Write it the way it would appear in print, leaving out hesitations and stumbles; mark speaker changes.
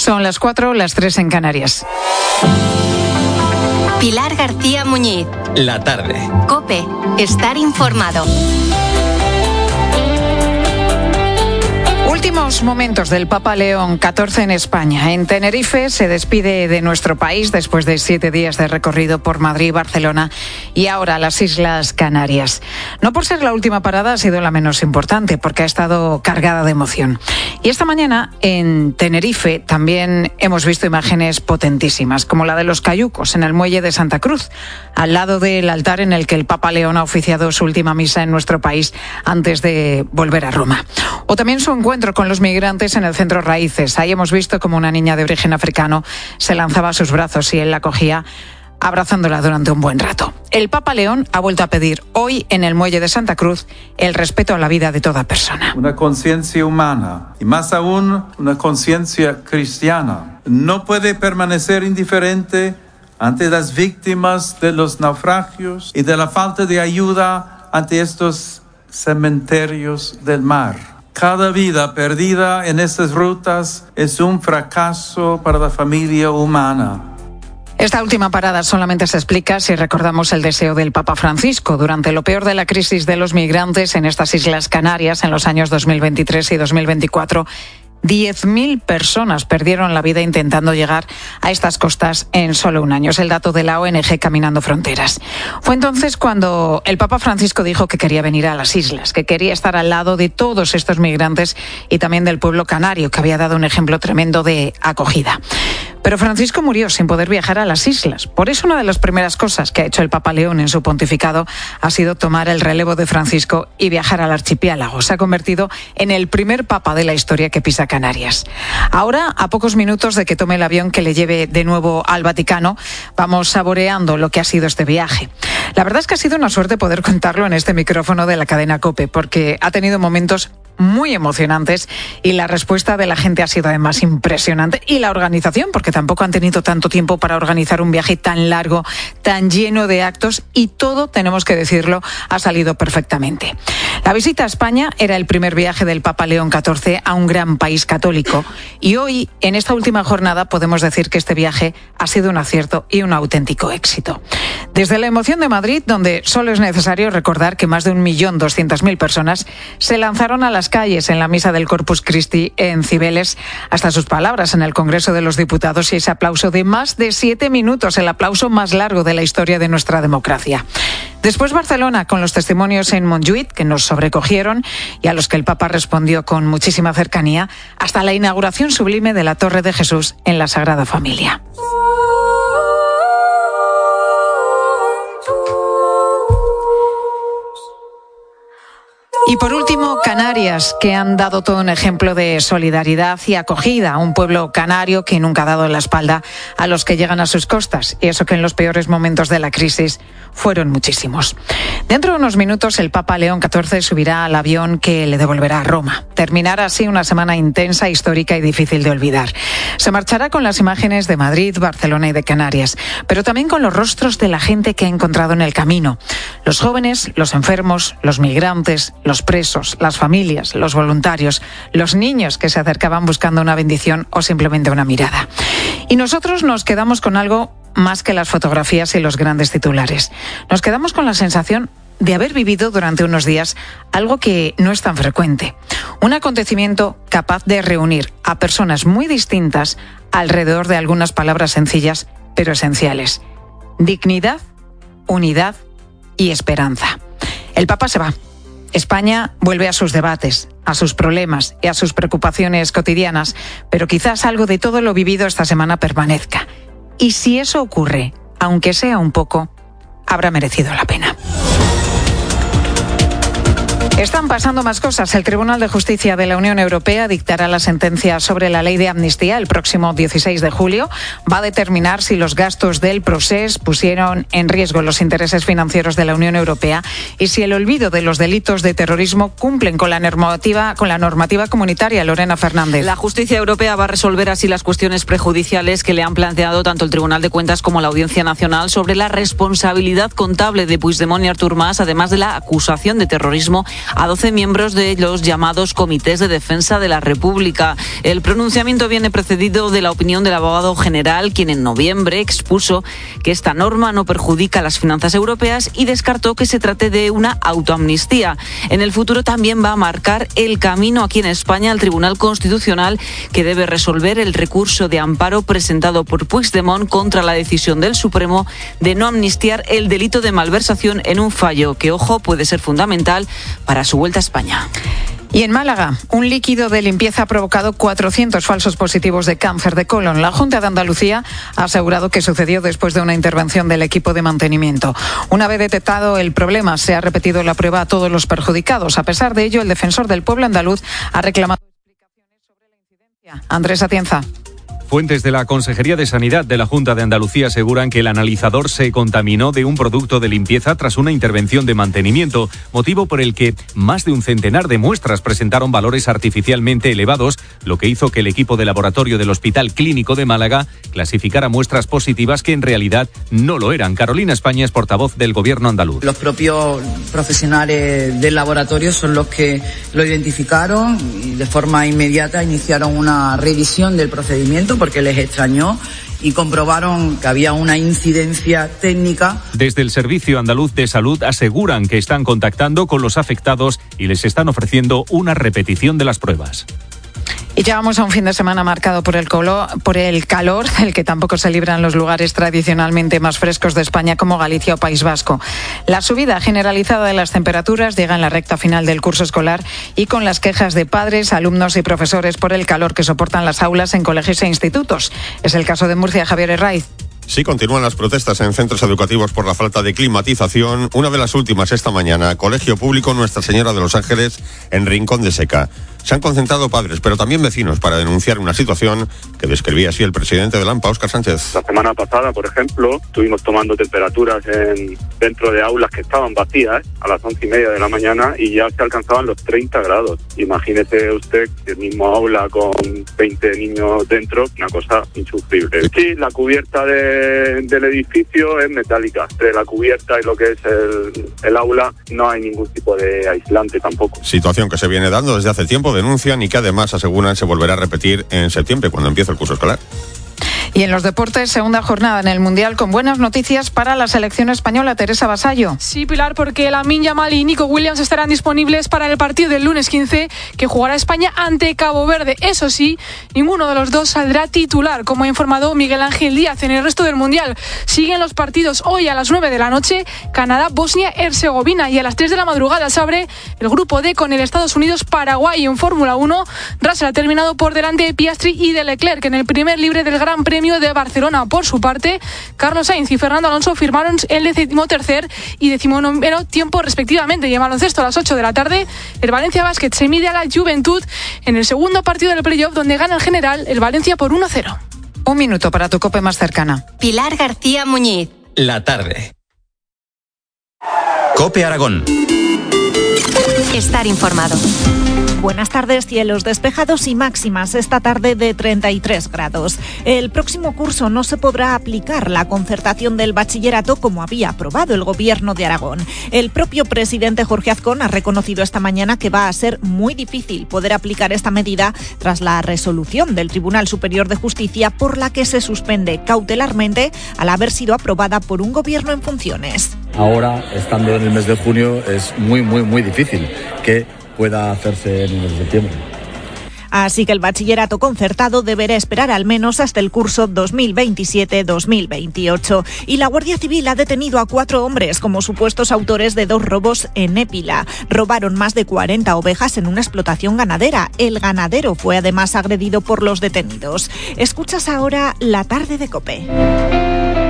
Speaker 1: Son las 4, las 3 en Canarias.
Speaker 2: Pilar García Muñiz.
Speaker 3: La tarde.
Speaker 2: COPE. Estar informado.
Speaker 1: Últimos momentos del Papa León XIV en España. En Tenerife se despide de nuestro país después de 7 días de recorrido por Madrid, Barcelona y ahora las Islas Canarias. No por ser la última parada ha sido la menos importante, porque ha estado cargada de emoción. Y esta mañana en Tenerife también hemos visto imágenes potentísimas, como la de los cayucos en el muelle de Santa Cruz, al lado del altar en el que el Papa León ha oficiado su última misa en nuestro país antes de volver a Roma. O también su encuentro con los migrantes en el centro Raíces. Ahí hemos visto como una niña de origen africano se lanzaba a sus brazos y él la cogía, abrazándola durante un buen rato. El Papa León ha vuelto a pedir hoy en el muelle de Santa Cruz el respeto a la vida de toda persona.
Speaker 4: Una conciencia humana y más aún una conciencia cristiana no puede permanecer indiferente ante las víctimas de los naufragios y de la falta de ayuda ante estos cementerios del mar. Cada vida perdida en estas rutas es un fracaso para la familia humana.
Speaker 1: Esta última parada solamente se explica si recordamos el deseo del Papa Francisco. Durante lo peor de la crisis de los migrantes en estas Islas Canarias en los años 2023 y 2024, 10.000 personas perdieron la vida intentando llegar a estas costas en solo un año. Es el dato de la ONG Caminando Fronteras. Fue entonces cuando el Papa Francisco dijo que quería venir a las islas, que quería estar al lado de todos estos migrantes y también del pueblo canario, que había dado un ejemplo tremendo de acogida. Pero Francisco murió sin poder viajar a las islas. Por eso una de las primeras cosas que ha hecho el Papa León en su pontificado ha sido tomar el relevo de Francisco y viajar al archipiélago. Se ha convertido en el primer papa de la historia que pisa Canarias. Ahora, a pocos minutos de que tome el avión que le lleve de nuevo al Vaticano, vamos saboreando lo que ha sido este viaje. La verdad es que ha sido una suerte poder contarlo en este micrófono de la cadena COPE, porque ha tenido momentos muy emocionantes y la respuesta de la gente ha sido además impresionante, y la organización, porque tampoco han tenido tanto tiempo para organizar un viaje tan largo, tan lleno de actos, y todo, tenemos que decirlo, ha salido perfectamente. La visita a España era el primer viaje del Papa León XIV a un gran país católico, y hoy, en esta última jornada, podemos decir que este viaje ha sido un acierto y un auténtico éxito. Desde la emoción de Madrid, donde solo es necesario recordar que más de 1.200.000 personas se lanzaron a las calles en la misa del Corpus Christi en Cibeles, hasta sus palabras en el Congreso de los Diputados y ese aplauso de más de 7 minutos, el aplauso más largo de la historia de nuestra democracia. Después Barcelona, con los testimonios en Montjuïc que nos sobrecogieron y a los que el Papa respondió con muchísima cercanía, hasta la inauguración sublime de la Torre de Jesús en la Sagrada Familia. Y por último, Canarias, que han dado todo un ejemplo de solidaridad y acogida. Un pueblo canario que nunca ha dado la espalda a los que llegan a sus costas. Y eso que en los peores momentos de la crisis fueron muchísimos. Dentro de unos minutos, el Papa León XIV subirá al avión que le devolverá a Roma. Terminará así una semana intensa, histórica y difícil de olvidar. Se marchará con las imágenes de Madrid, Barcelona y de Canarias, pero también con los rostros de la gente que ha encontrado en el camino. Los jóvenes, los enfermos, los migrantes, los presos, las familias, los voluntarios, los niños que se acercaban buscando una bendición o simplemente una mirada. Y nosotros nos quedamos con algo más que las fotografías y los grandes titulares. Nos quedamos con la sensación de haber vivido durante unos días algo que no es tan frecuente. Un acontecimiento capaz de reunir a personas muy distintas alrededor de algunas palabras sencillas pero esenciales. Dignidad, unidad y esperanza. El Papa se va. España vuelve a sus debates, a sus problemas y a sus preocupaciones cotidianas, pero quizás algo de todo lo vivido esta semana permanezca. Y si eso ocurre, aunque sea un poco, habrá merecido la pena. Están pasando más cosas. El Tribunal de Justicia de la Unión Europea dictará la sentencia sobre la ley de amnistía el próximo 16 de julio. Va a determinar si los gastos del procés pusieron en riesgo los intereses financieros de la Unión Europea y si el olvido de los delitos de terrorismo cumplen con la normativa comunitaria. Lorena Fernández.
Speaker 5: La justicia europea va a resolver así las cuestiones prejudiciales que le han planteado tanto el Tribunal de Cuentas como la Audiencia Nacional sobre la responsabilidad contable de Puigdemont y Artur Mas, además de la acusación de terrorismo a 12 miembros de los llamados Comités de Defensa de la República. El pronunciamiento viene precedido de la opinión del abogado general, quien en noviembre expuso que esta norma no perjudica las finanzas europeas y descartó que se trate de una autoamnistía. En el futuro también va a marcar el camino aquí en España al Tribunal Constitucional, que debe resolver el recurso de amparo presentado por Puigdemont contra la decisión del Supremo de no amnistiar el delito de malversación en un fallo que, ojo, puede ser fundamental para su vuelta a España.
Speaker 1: Y en Málaga, un líquido de limpieza ha provocado 400 falsos positivos de cáncer de colon. La Junta de Andalucía ha asegurado que sucedió después de una intervención del equipo de mantenimiento. Una vez detectado el problema, se ha repetido la prueba a todos los perjudicados. A pesar de ello, el defensor del pueblo andaluz ha reclamado explicaciones sobre la incidencia. Andrés Atienza.
Speaker 3: Fuentes de la Consejería de Sanidad de la Junta de Andalucía aseguran que el analizador se contaminó de un producto de limpieza tras una intervención de mantenimiento, motivo por el que más de un centenar de muestras presentaron valores artificialmente elevados, lo que hizo que el equipo de laboratorio del Hospital Clínico de Málaga clasificara muestras positivas que en realidad no lo eran. Carolina España es portavoz del Gobierno andaluz.
Speaker 6: Los propios profesionales del laboratorio son los que lo identificaron y de forma inmediata iniciaron una revisión del procedimiento porque les extrañó y comprobaron que había una incidencia técnica.
Speaker 3: Desde el Servicio Andaluz de Salud aseguran que están contactando con los afectados y les están ofreciendo una repetición de las pruebas.
Speaker 1: Y llegamos a un fin de semana marcado por el calor, el que tampoco se libra en los lugares tradicionalmente más frescos de España como Galicia o País Vasco. La subida generalizada de las temperaturas llega en la recta final del curso escolar y con las quejas de padres, alumnos y profesores por el calor que soportan las aulas en colegios e institutos. Es el caso de Murcia. Javier Herraiz.
Speaker 7: Sí, continúan las protestas en centros educativos por la falta de climatización. Una de las últimas esta mañana, Colegio Público Nuestra Señora de los Ángeles en Rincón de Seca. Se han concentrado padres, pero también vecinos, para denunciar una situación que describía así el presidente del AMPA, Óscar Sánchez.
Speaker 8: La semana pasada, por ejemplo, estuvimos tomando temperaturas dentro de aulas que estaban vacías a las 11:30 de la mañana y ya se alcanzaban los 30 grados. Imagínese usted el mismo aula con 20 niños dentro, una cosa insufrible. Sí, la cubierta del edificio es metálica. Entre la cubierta y lo que es el aula no hay ningún tipo de aislante tampoco.
Speaker 7: Situación que se viene dando desde hace tiempo, denuncian, y que además aseguran se volverá a repetir en septiembre, cuando empiece el curso escolar.
Speaker 1: Y en los deportes, segunda jornada en el Mundial con buenas noticias para la selección española. Teresa Vasallo.
Speaker 9: Sí, Pilar, porque Lamine Yamal y Nico Williams estarán disponibles para el partido del lunes 15 que jugará España ante Cabo Verde. Eso sí, ninguno de los dos saldrá titular, como ha informado Miguel Ángel Díaz. En el resto del Mundial siguen los partidos hoy a las 9 de la noche, Canadá, Bosnia-Herzegovina, y a las 3 de la madrugada se abre el grupo D con el Estados Unidos-Paraguay. En Fórmula 1, Russell ha terminado por delante de Piastri y de Leclerc en el primer libre del Gran Premio de Barcelona. Por su parte, Carlos Sainz y Fernando Alonso firmaron el 13º y 19º tiempo respectivamente. Y en baloncesto a las 8 de la tarde, el Valencia Basket se mide a la Juventud en el segundo partido del playoff, donde gana el general el Valencia por 1-0.
Speaker 1: Un minuto para tu COPE más cercana.
Speaker 2: Pilar García Muñiz.
Speaker 10: La tarde. COPE Aragón.
Speaker 2: Estar informado.
Speaker 11: Buenas tardes, cielos despejados y máximas esta tarde de 33 grados. El próximo curso no se podrá aplicar la concertación del bachillerato como había aprobado el Gobierno de Aragón. El propio presidente Jorge Azcón ha reconocido esta mañana que va a ser muy difícil poder aplicar esta medida tras la resolución del Tribunal Superior de Justicia por la que se suspende cautelarmente al haber sido aprobada por un gobierno en funciones.
Speaker 12: Ahora, estando en el mes de junio, es muy difícil que pueda hacerse en el mes de septiembre.
Speaker 11: Así que el bachillerato concertado deberá esperar al menos hasta el curso 2027-2028. Y la Guardia Civil ha detenido a 4 hombres como supuestos autores de 2 robos en Épila. Robaron más de 40 ovejas en una explotación ganadera. El ganadero fue además agredido por los detenidos. Escuchas ahora La Tarde de COPE.